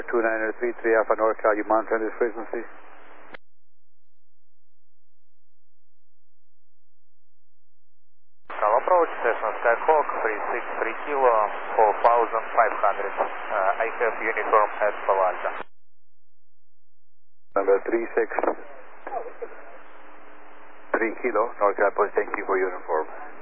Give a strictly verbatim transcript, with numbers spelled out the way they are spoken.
two nine three three Alpha NorCal, you monitor this frequency? Now approach Cessna Skyhawk three six three kilo, four thousand five hundred. Uh, I have uniform at Pavalta. Number three six three kilo, NorCal, thank you for uniform.